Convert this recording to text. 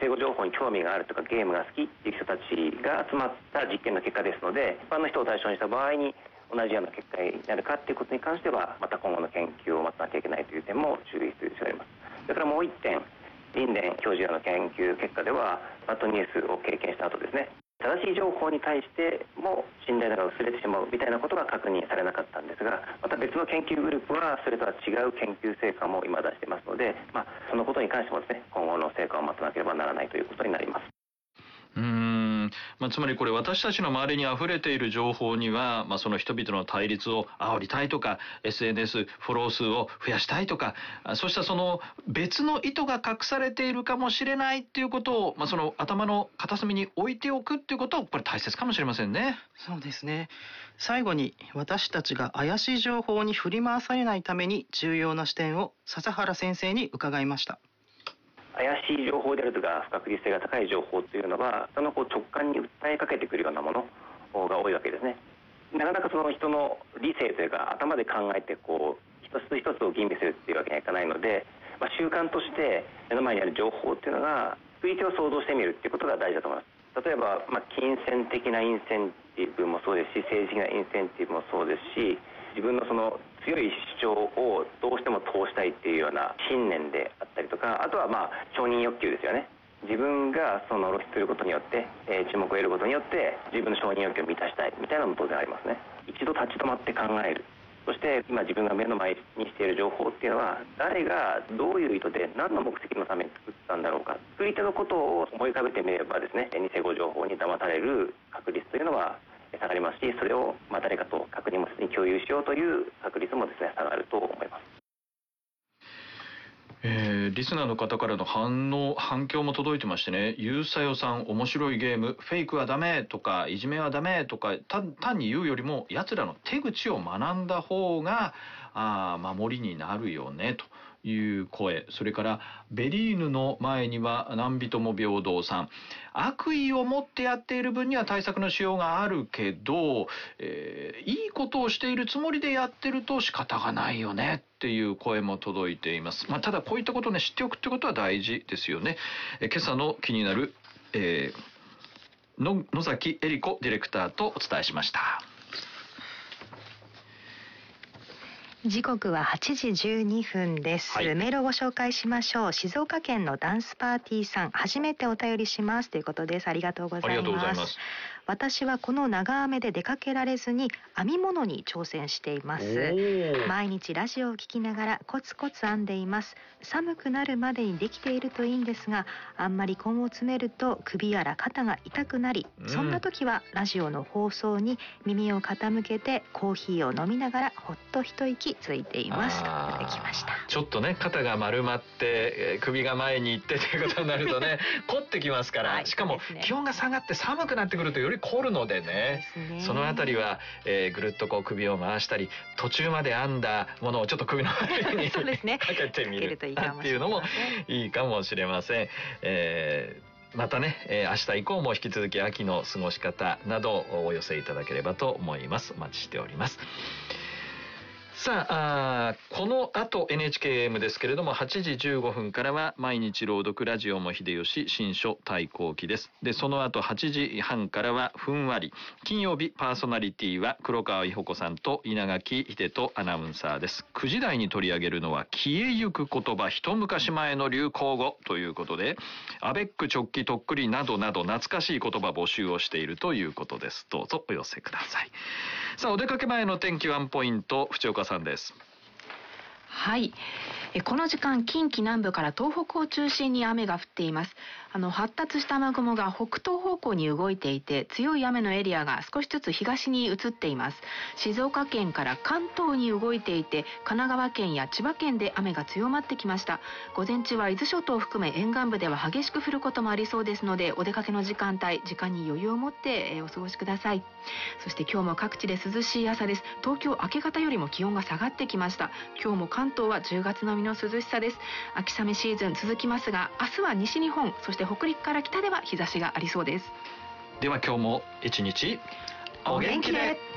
偽語情報に興味があるとかゲームが好きっていう人たちが集まった実験の結果ですので、一般の人を対象にした場合に同じような結果になるかっていうことに関しては、また今後の研究を待たなきゃいけないという点も注意しております。それからもう一点、リンデン教授らの研究結果では、バッドニュースを経験した後ですね、正しい情報に対しても信頼度が薄れてしまうみたいなことが確認されなかったんですが、また別の研究グループはそれとは違う研究成果も今出していますので、そのことに関してもですね、今後の成果を待たなければならないということになります。 つまりこれ私たちの周りに溢れている情報には、その人々の対立を煽りたいとか SNS フォロー数を増やしたいとか、そうしたその別の意図が隠されているかもしれないっていうことを、その頭の片隅に置いておくっていうことはこれ大切かもしれませんね。 そうですね。最後に私たちが怪しい情報に振り回されないために重要な視点を笹原先生に伺いました。 怪しい情報であるとか不確実性が高い情報というのは、その直感に訴えかけてくるようなものが多いわけですね。なかなかその人の理性というか頭で考えて一つ一つを吟味するっていうわけにはいかないので、習慣として目の前にある情報っていうのが食い手を想像してみるっていうことが大事だと思います。例えば、金銭的なインセンティブもそうですし、政治的なインセンティブもそうですし、自分のその強い主張をどうしても通したいっていうような信念であったりとか、あとは承認欲求ですよね。自分がその露出することによって、注目を得ることによって自分の承認欲求を満たしたいみたいなのも当然ありますね。一度立ち止まって考える。そして今自分が目の前にしている情報っていうのは、誰がどういう意図で何の目的のために作ったんだろうか、作り手のことを思い浮かべてみればですね、偽語情報に騙される確率というのは下がりますし、それを誰かと確認もせずに共有しようという確率もですね、下がると思います。 リスナーの方からの反響も届いてましてね、ゆうさよさん面白いゲーム、フェイクはダメとかいじめはダメとか単に言うよりも奴らの手口を学んだ方が守りになるよねという声。それからベリーヌの前には何人も平等さん、悪意を持ってやっている分には対策のしようがあるけど、いいことをしているつもりでやってると仕方がないよねっていう声も届いています。ただこういったことをね、知っておくってことは大事ですよね。今朝の気になる、野崎恵理子ディレクターとお伝えしました。 時刻は8時12分です、メールをご紹介しましょう。静岡県のダンスパーティーさん、初めてお便りしますということです。ありがとうございます。私はこの長雨で出かけられずに編み物に挑戦しています。毎日ラジオを聞きながらコツコツ編んでいます。寒くなるまでにできているといいんですが、あんまり根を詰めると首やら肩が痛くなり、そんな時はラジオの放送に耳を傾けてコーヒーを飲みながらほっと一息ついていますといただきました。 ちょっとね、肩が丸まって首が前に行ってということになるとね凝ってきますから、しかも気温が下がって寒くなってくるとより凝るのでね、そのあたりは、ぐるっと首を回したり、途中まで編んだものをちょっと首の周りにかけてみるっていうのもいいかもしれません。またね、明日以降も引き続き秋の過ごし方などをお寄せいただければと思います。お待ちしております。さあ、この後 NHKM ですけれども、8時15分からは毎日朗読ラジオも秀吉新書対抗期です。で、その後8時半からはふんわり。金曜日パーソナリティは黒川伊保子さんと稲垣秀人アナウンサーです。9時台に取り上げるのは消えゆく言葉、一昔前の流行語ということで、アベック直帰とっくりなどなど懐かしい言葉募集をしているということです。どうぞお寄せください。さあ、お出かけ前の天気ワンポイント、淵岡さんです。 はい、この時間近畿南部から東北を中心に雨が降っています。発達した雨雲が北東方向に動いていて、強い雨のエリアが少しずつ東に移っています。静岡県から関東に動いていて、神奈川県や千葉県で雨が強まってきました。午前中は伊豆諸島を含め沿岸部では激しく降ることもありそうですので、お出かけの時間帯、時間に余裕を持ってお過ごしください。そして今日も各地で涼しい朝です。東京明け方よりも気温が下がってきました。今日も関東は10月並みの涼しさです。秋雨シーズン続きますが、明日は西日本、そして北陸から北では日差しがありそうです。 では今日も一日お元気で。